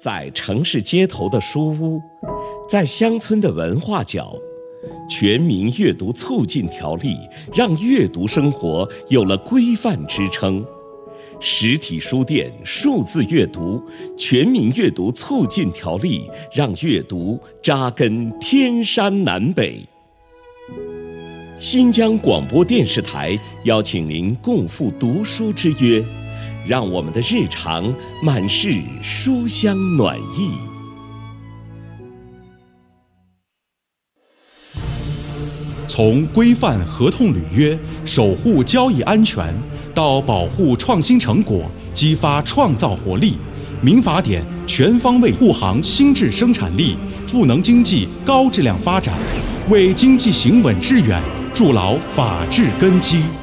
在城市街头的书屋，在乡村的文化角，全民阅读促进条例让阅读生活有了规范支撑。实体书店数字阅读全民阅读促进条例让阅读扎根天山南北。新疆广播电视台邀请您共赴读书之约，让我们的日常满是书香暖意。 从规范合同履约、守护交易安全，到保护创新成果、激发创造活力，民法典全方位护航新质生产力，赋能经济高质量发展，为经济行稳致远筑牢法治根基。